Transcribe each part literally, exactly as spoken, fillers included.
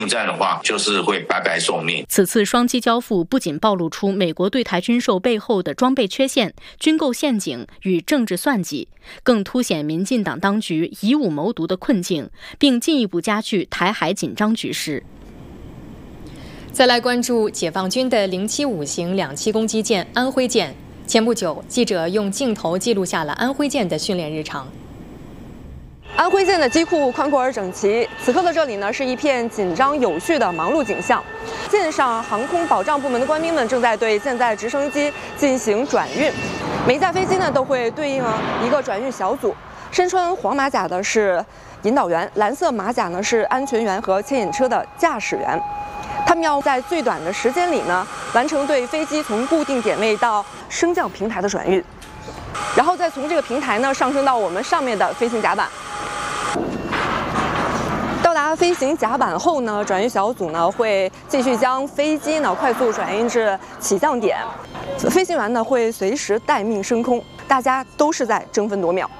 这样的话就是会白白受命。 此次双机交付不仅暴露出美国对台军售背后的装备缺陷、军购陷阱与政治算计，更凸显民进党当局以武谋独的困境，并进一步加剧台海紧张局势。 再来关注解放军的零七五型两栖攻击舰安徽舰。前不久，记者用镜头记录下了安徽舰的训练日常。 安徽舰的机库宽阔而整齐，此刻的这里呢是一片紧张有序的忙碌景象。舰上航空保障部门的官兵们正在对舰载直升机进行转运，每一架飞机呢都会对应一个转运小组。身穿黄马甲的是引导员，蓝色马甲呢是安全员和牵引车的驾驶员。他们要在最短的时间里呢完成对飞机从固定点位到升降平台的转运，然后再从这个平台呢上升到我们上面的飞行甲板。到达飞行甲板后呢，转运小组呢会继续将飞机呢快速转运至起降点，飞行员呢会随时待命升空，大家都是在争分夺秒。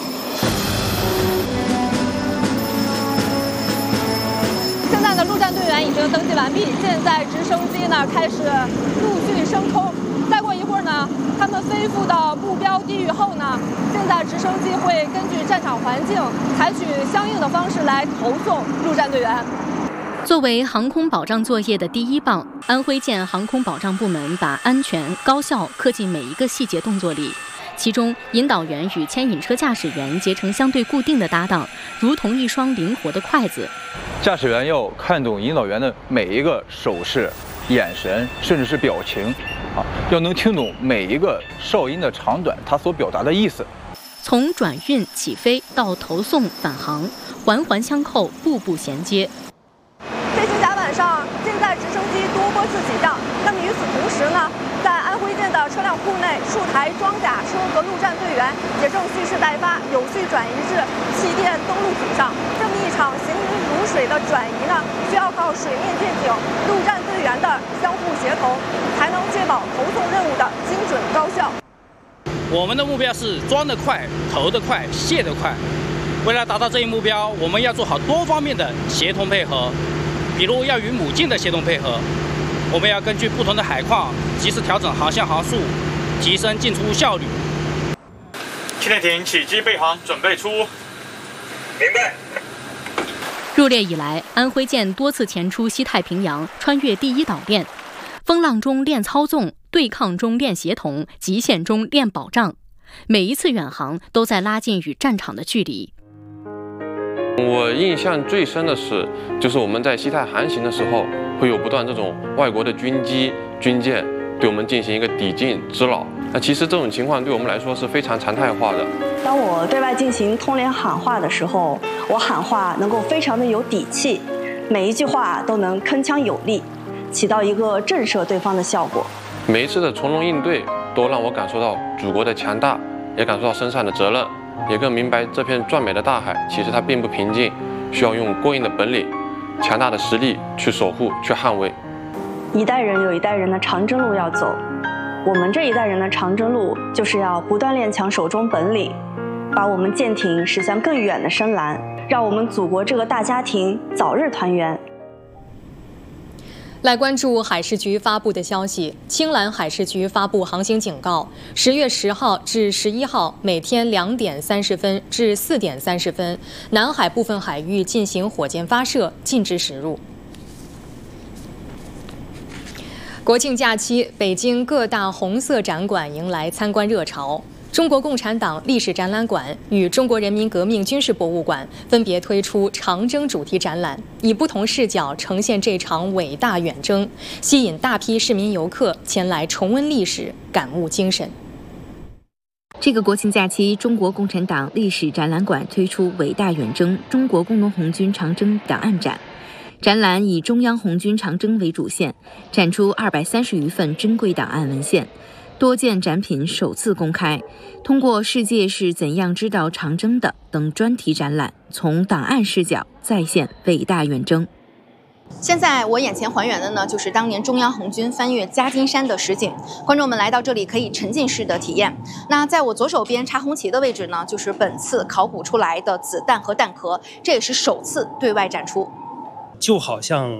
现在呢，陆战队员已经登记完毕，舰载直升机呢开始陆续升空。再过一会儿呢，他们飞赴到目标地域后呢，舰载直升机会根据战场环境，采取相应的方式来投送陆战队员。 作为航空保障作业的第一棒，安徽舰航空保障部门把安全高效刻进每一个细节动作里。其中，引导员与牵引车驾驶员结成相对固定的搭档，如同一双灵活的筷子。 驾驶员要看懂引导员的每一个手势、眼神，甚至是表情，啊，要能听懂每一个哨音的长短，它所表达的意思。 从转运、起飞到投送、返航，环环相扣，步步衔接。 飞行甲板上，舰载直升机多波次起降。那么与此同时呢，在安徽舰的车辆库内，数台装甲车和陆战队员也正蓄势待发，有序转移至气垫登陆艇上。这么一场行云如水的转移呢，需要靠水面舰艇、陆战队员的相互协同，才能确保投送任务的精准高效。 我们的目标是装得快、投得快、卸得快。为了达到这一目标，我们要做好多方面的协同配合，比如要与母舰的协同配合。我们要根据不同的海况，及时调整航向航速，提升进出效率。 气垫艇起机备航，准备出。明白。 入列以来，安徽舰多次前出西太平洋，穿越第一岛链，风浪中练操纵，对抗中练协同，极限中练保障。每一次远航都在拉近与战场的距离。 我印象最深的是，就是我们在西太航行的时候，会有不断这种外国的军机、军舰对我们进行一个抵近滋扰。那其实这种情况对我们来说是非常常态化的。 当我对外进行通联喊话的时候，我喊话能够非常的有底气，每一句话都能铿锵有力，起到一个震慑对方的效果。 每一次的从容应对，都让我感受到祖国的强大，也感受到身上的责任。也更明白这片壮美的大海其实它并不平静，需要用过硬的本领、强大的实力去守护、去捍卫。 一代人有一代人的长征路要走，我们这一代人的长征路就是要不断练强手中本领，把我们舰艇驶向更远的深蓝，让我们祖国这个大家庭早日团圆。 来关注海事局发布的消息，青蓝海事局发布航行警告：十月十号至十一号每天两点三十分至四点三十分，南海部分海域进行火箭发射，禁止驶入。国庆假期，北京各大红色展馆迎来参观热潮。中国共产党历史展览馆与中国人民革命军事博物馆分别推出长征主题展览，以不同视角呈现这场伟大远征，吸引大批市民游客前来重温历史，感悟精神。 这个国庆假期，中国共产党历史展览馆推出伟大远征中国工农红军长征档案展。展览以中央红军长征为主线，展出二百三十余份珍贵档案文献，多件展品首次公开，通过世界是怎样知道长征的等专题展览，从档案视角再现伟大远征。 现在我眼前还原的呢，就是当年中央红军翻越夹金山的实景。观众们来到这里可以沉浸式的体验。那在我左手边插红旗的位置呢，就是本次考古出来的子弹和弹壳，这也是首次对外展出。 就好像